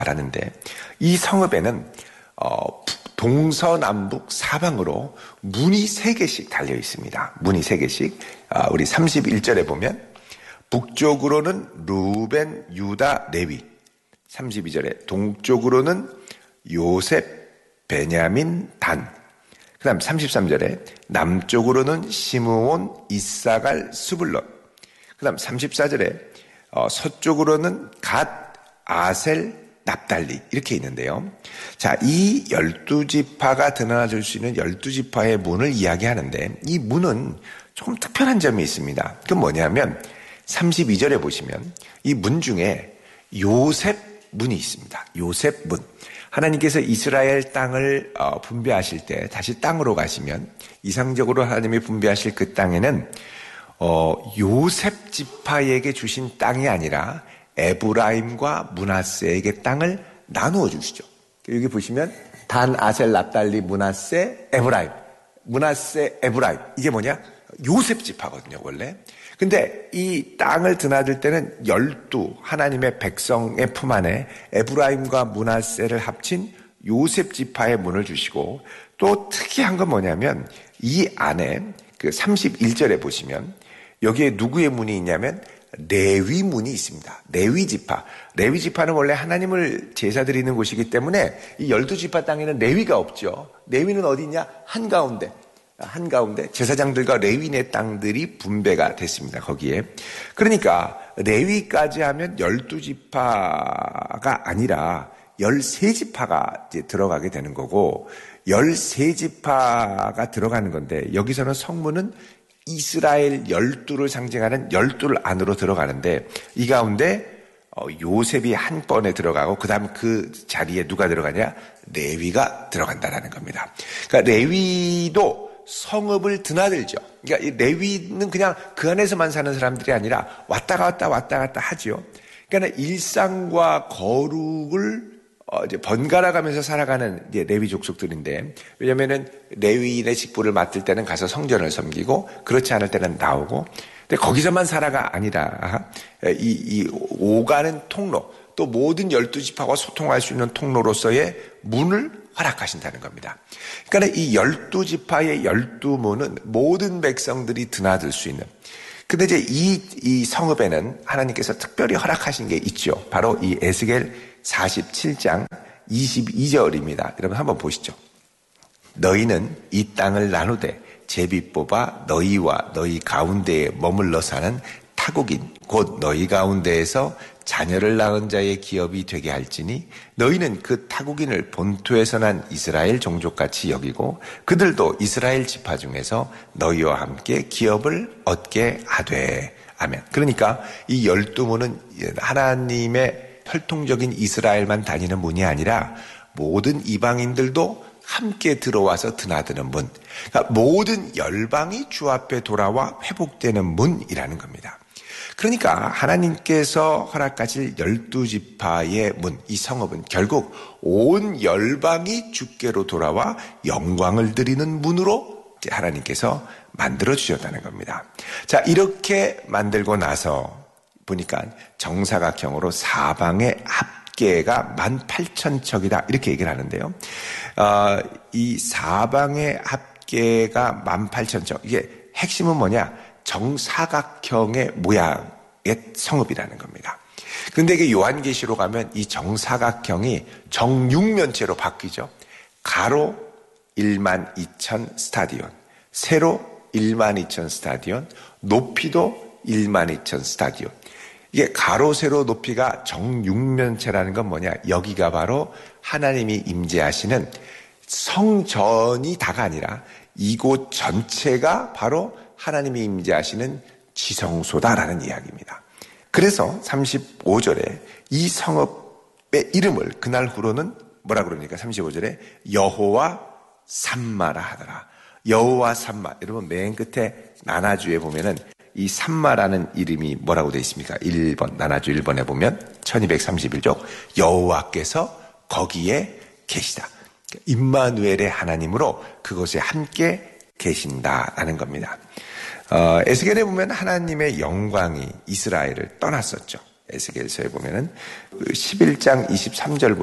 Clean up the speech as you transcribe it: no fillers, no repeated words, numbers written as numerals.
라는데 이 성읍에는 동서남북 사방으로 문이 3개씩 달려 있습니다. 문이 3개씩. 우리 31절에 보면 북쪽으로는 루벤, 유다, 레위. 32절에 동쪽으로는 요셉, 베냐민, 단. 그 다음 33절에 남쪽으로는 시므온, 이사갈, 스불론. 그 다음 34절에 서쪽으로는 갓, 아셀, 납달리 이렇게 있는데요. 자, 이 12지파가 드나들 수 있는 12지파의 문을 이야기하는데 이 문은 조금 특별한 점이 있습니다. 그건 뭐냐면 32절에 보시면 이 문 중에 요셉 문이 있습니다. 요셉 문. 하나님께서 이스라엘 땅을 분배하실 때 다시 땅으로 가시면 이상적으로 하나님이 분배하실 그 땅에는 요셉 지파에게 주신 땅이 아니라 에브라임과 므낫세에게 땅을 나누어 주시죠. 여기 보시면 단, 아셀, 납달리, 므낫세, 에브라임. 므낫세, 에브라임. 이게 뭐냐? 요셉 지파거든요, 원래. 근데 이 땅을 드나들 때는 12 하나님의 백성의 품 안에 에브라임과 므낫세를 합친 요셉 지파의 문을 주시고 또 특이한 건 뭐냐면 이 안에 그 31절에 보시면 여기에 누구의 문이 있냐면 레위 문이 있습니다. 레위 지파. 레위 지파는 원래 하나님을 제사 드리는 곳이기 때문에 이 12지파 땅에는 레위가 없죠. 레위는 어디 있냐? 한가운데 제사장들과 레위인의 땅들이 분배가 됐습니다. 거기에. 그러니까 레위까지 하면 12지파가 아니라 13지파가 이제 들어가게 되는 거고 13지파가 들어가는 건데 여기서는 성문은 이스라엘 12를 상징하는 12 안으로 들어가는데 이 가운데 요셉이 한 번에 들어가고 그 다음 그 자리에 누가 들어가냐? 레위가 들어간다라는 겁니다. 그러니까 레위도 성읍을 드나들죠. 그러니까 이 레위는 그냥 그 안에서만 사는 사람들이 아니라 왔다 갔다 하죠. 그러니까 일상과 거룩을 이제 번갈아 가면서 살아가는 이제 레위 족속들인데, 왜냐면은 레위인의 직분을 맡을 때는 가서 성전을 섬기고, 그렇지 않을 때는 나오고, 근데 거기서만 살아가 아니라, 이 오가는 통로, 또 모든 12지파와 소통할 수 있는 통로로서의 문을 허락하신다는 겁니다. 그러니까 이 12지파의 12문은 모든 백성들이 드나들 수 있는. 근데 이제 이 성읍에는 하나님께서 특별히 허락하신 게 있죠. 바로 이 에스겔 47장 22절입니다. 여러분 한번 보시죠. 너희는 이 땅을 나누되 제비 뽑아 너희와 너희 가운데에 머물러 사는 타국인 곧 너희 가운데에서 자녀를 낳은 자의 기업이 되게 할지니 너희는 그 타국인을 본토에서 난 이스라엘 종족같이 여기고 그들도 이스라엘 지파 중에서 너희와 함께 기업을 얻게 하되. 아멘. 그러니까 이 12문은 하나님의 혈통적인 이스라엘만 다니는 문이 아니라 모든 이방인들도 함께 들어와서 드나드는 문. 그러니까 모든 열방이 주 앞에 돌아와 회복되는 문이라는 겁니다. 그러니까 하나님께서 허락하실 12지파의 문, 이 성읍은 결국 온 열방이 주께로 돌아와 영광을 드리는 문으로 하나님께서 만들어 주셨다는 겁니다. 자, 이렇게 만들고 나서 보니까 정사각형으로 사방의 합계가 18,000척이다 이렇게 얘기를 하는데요. 이 사방의 합계가 18,000척. 이게 핵심은 뭐냐? 정사각형의 모양의 성읍이라는 겁니다. 그런데 이게 요한계시로 가면 이 정사각형이 정육면체로 바뀌죠. 가로 12,000 스타디온, 세로 12,000 스타디온, 높이도 12,000 스타디온. 이게 가로 세로 높이가 정육면체라는 건 뭐냐? 여기가 바로 하나님이 임재하시는 성전이 다가 아니라 이곳 전체가 바로 하나님이 임재하시는 지성소다라는 이야기입니다. 그래서 35절에 이 성읍의 이름을 그날 후로는 뭐라 그럽니까? 35절에 여호와 삼마라 하더라. 여호와 삼마. 여러분 맨 끝에 나나주에 보면은 이 삼마라는 이름이 뭐라고 되어 있습니까? 1번, 나나주 1번에 보면 1231쪽 여호와께서 거기에 계시다. 임마누엘의 하나님으로 그곳에 함께 계신다라는 겁니다. 에스겔에 보면 하나님의 영광이 이스라엘을 떠났었죠. 에스겔서에 보면은 11장 23절